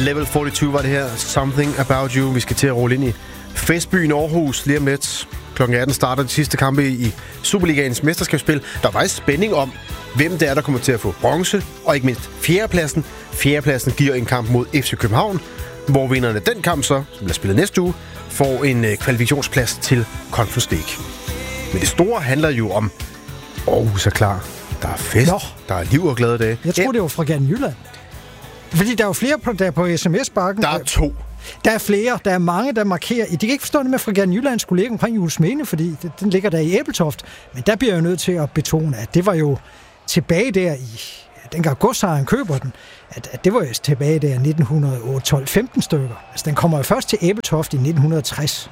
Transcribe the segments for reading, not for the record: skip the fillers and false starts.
Level 42 var det her. Something About You. Vi skal til at rulle ind i festbyen Aarhus lige om lidt. Klokken 18 starter de sidste kampe i Superligaens mesterskabsspil. Der er faktisk spænding om, hvem det er, der kommer til at få bronze, og ikke mindst fjerdepladsen. Fjerdepladsen giver en kamp mod FC København, hvor vinderne af den kamp så, som bliver spillet næste uge, får en kvalifikationsplads til Conference League. Men det store handler jo om Aarhus er klar. Der er fest, der er liv og glade dage. Jeg tror, det var fra Fregatten Jylland. Fordi der er jo flere der på SMS-bakken. Der er 2. Der er flere. Der er mange, der markerer. De kan ikke forstå det med, at Fregatten Jylland skulle ligge omkring Juelsminde, fordi den ligger der i Ebeltoft. Men der bliver jeg nødt til at betone, at det var jo tilbage der i... Dengang godsejeren køber den, at det var jo tilbage der i 1912-15 stykker. Altså, den kommer jo først til Ebeltoft i 1960.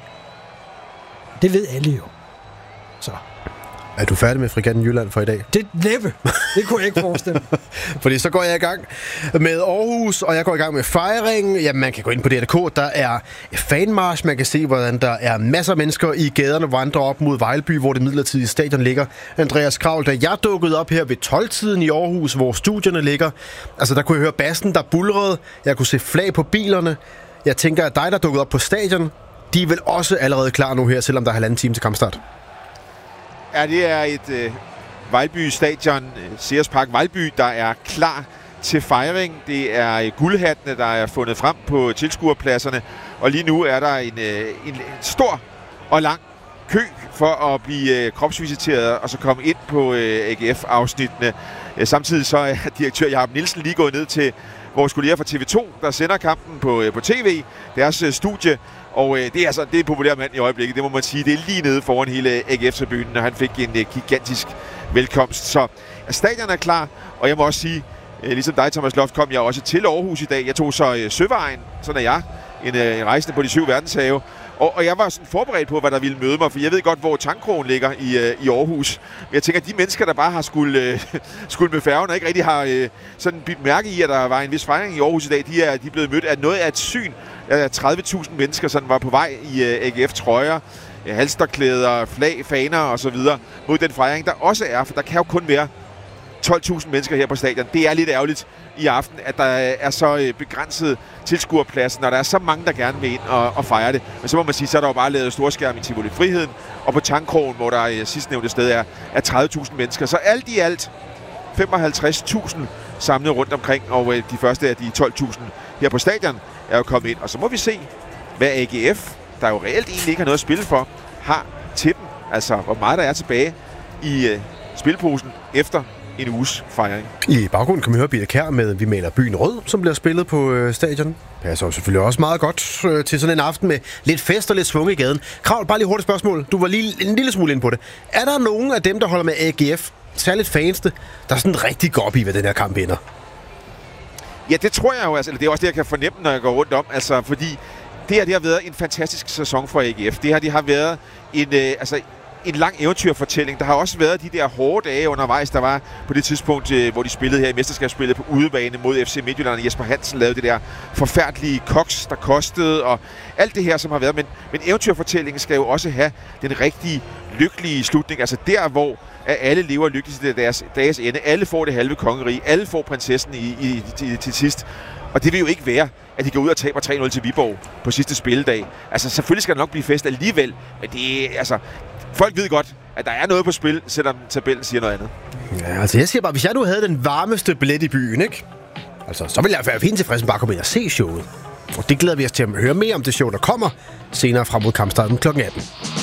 Det ved alle jo. Så... Er du færdig med Fregatten Jylland for i dag? Det næppe. Det kunne jeg ikke forestille. Fordi så går jeg i gang med Aarhus, og jeg går i gang med fejringen. Jamen, man kan gå ind på DRK. Der er fanmarch. Man kan se, hvordan der er masser af mennesker i gaderne, vandrer op mod Vejlby, hvor det midlertidige stadion ligger. Andreas Kravl, da jeg dukkede op her ved 12-tiden i Aarhus, hvor studierne ligger, altså der kunne jeg høre bassen, der bulrede. Jeg kunne se flag på bilerne. Jeg tænker, at dig, der dukkede op på stadion, de er vel også allerede klar nu her, selvom der er 1,5 time til kampstart. Ja, det er et Vejlby Stadion, Sears Park Vejlby, der er klar til fejring. Det er guldhattene, der er fundet frem på tilskuerpladserne, og lige nu er der en stor og lang kø for at blive kropsvisiteret og så komme ind på AGF-afsnittene. Samtidig så er direktør Jacob Nielsen lige gået ned til vores kolleger fra TV2, der sender kampen på tv, deres studie. Og det er en populær mand i øjeblikket, det må man sige. Det er lige nede foran hele AGF-tribunen, og han fik en gigantisk velkomst. Så stadion er klar, og jeg må også sige, ligesom dig, Thomas Loft, kom jeg også til Aarhus i dag. Jeg tog så Søvejen, sådan er jeg, en rejsende på de 7 verdenshave. Og jeg var sådan forberedt på, hvad der ville møde mig, for jeg ved godt, hvor Tangkrogen ligger i Aarhus. Men jeg tænker, at de mennesker, der bare har skulle med færgen, og ikke rigtig har sådan bidt mærke i, at der var en vis fejring i Aarhus i dag, de er blevet mødt af noget af et syn. 30.000 mennesker sådan var på vej i AGF-trøjer, halsterklæder, flag, faner og så videre mod den fejring, der også er, for der kan jo kun være 12.000 mennesker her på stadion. Det er lidt ærgerligt i aften, at der er så begrænset tilskuerpladsen, når der er så mange, der gerne vil ind og fejre det. Men så må man sige, så er der jo bare lavet storskærm i Tivoli Friheden, og på Tangkrogen, hvor der sidstnævnte sted er 30.000 mennesker. Så alt i alt 55.000 samlet rundt omkring, og de første af de 12.000 her på stadion er jo kommet ind. Og så må vi se, hvad AGF, der jo reelt egentlig ikke har noget at spille for, har til dem. Altså, hvor meget der er tilbage i spilposen efter en uges fejring. I baggrunden kan man høre Birte Kjær med Vi maler byen rød, som bliver spillet på stadion. Passer jo selvfølgelig også meget godt til sådan en aften med lidt fest og lidt svung i gaden. Kravl, bare lige hurtigt spørgsmål. Du var lige en lille smule ind på det. Er der nogen af dem, der holder med AGF, særligt fanste, der sådan rigtig går op i, hvad den her kamp ender? Ja, det tror jeg jo. Altså, det er også det, jeg kan fornemme, når jeg går rundt om. Altså, fordi det har været en fantastisk sæson for AGF. Det har været en lang eventyrfortælling. Der har også været de der hårde dage undervejs, der var på det tidspunkt, hvor de spillede her i mesterskabsspillet på udebane mod FC Midtjylland, og Jesper Hansen lavede det der forfærdelige koks, der kostede, og alt det her, som har været. Men eventyrfortællingen skal jo også have den rigtige, lykkelige slutning. Altså der, hvor alle lever lykkeligt til deres dages ende. Alle får det halve kongerige. Alle får prinsessen til sidst. Og det vil jo ikke være, at de går ud og taber 3-0 til Viborg på sidste spilledag. Altså selvfølgelig skal der nok blive fest alligevel, men det er altså... Folk ved godt, at der er noget på spil, selvom tabellen siger noget andet. Ja, altså jeg siger bare, hvis jeg nu havde den varmeste billet i byen, ikke? Altså, så ville jeg være fint tilfreds med bare at komme ind og se showet. Og det glæder vi os til at høre mere om det show, der kommer senere frem mod kampstarten kl. 18.